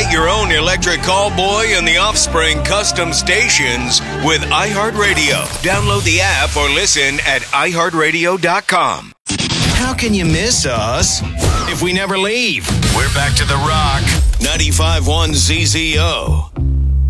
Create your own electric callboy and the Offspring custom stations with iHeartRadio. Download the app or listen at iHeartRadio.com. How can you miss us if we never leave? We're back to The Rock, 95.1 ZZO.